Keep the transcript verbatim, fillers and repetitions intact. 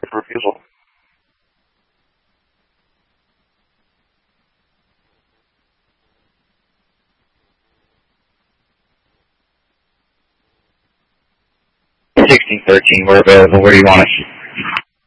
of refusal. sixteen thirteen, we're available. Where do you want us?